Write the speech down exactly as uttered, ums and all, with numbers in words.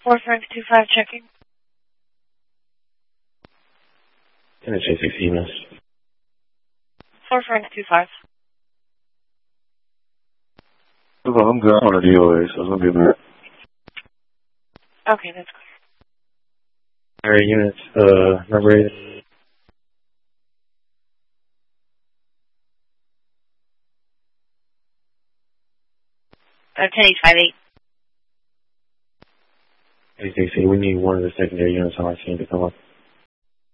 four five two five checking. N H A six units. four five two five. Well, I'm good on the D O A, so it's going to be there. Okay, that's clear. Area units, uh, number eight. Uh, ten eighty-five eight. A C C, we need one of the secondary units on our team to come up.